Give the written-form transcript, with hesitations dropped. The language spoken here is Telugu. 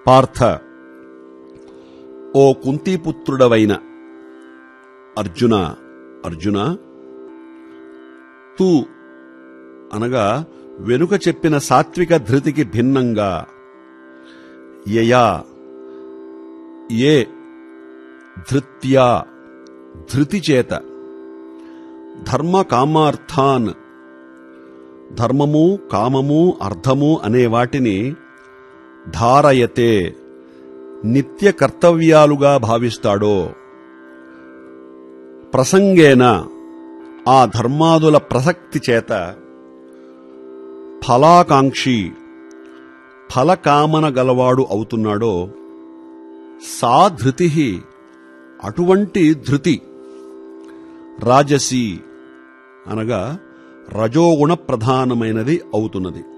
పార్థ, ఓ కుంతీపుత్రుడవైన అర్జున, తూ అనగా వెనుక చెప్పిన సాత్విక ధృతికి భిన్నంగా, యయా ఏ ధృత్యా ధృతి చేత, ధర్మకామార్థాన్ ధర్మము కామము అర్థము అనే వాటిని ధారయతే నిత్య కర్తవ్యాలుగా భావిస్తాడో, ప్రసంగేన ఆ ధర్మాదుల ప్రసక్తి చేత, ఫలాకాంక్షి ఫలకామన గలవాడు అవుతున్నాడో, సా ధృతి అటువంటి ధృతి, రాజసి అనగా రజోగుణ ప్రధానమైనది అవుతున్నది.